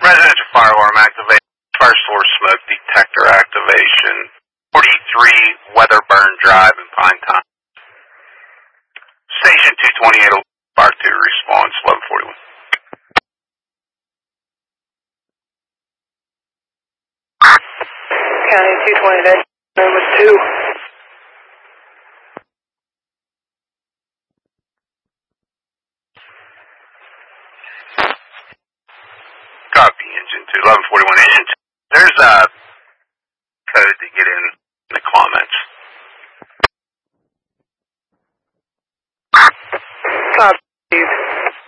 Residential fire alarm activation. First floor smoke detector activation. 43 Weatherburn Drive in Pine Time. Station 228 Fire 2 response 1141. County 228, number 2.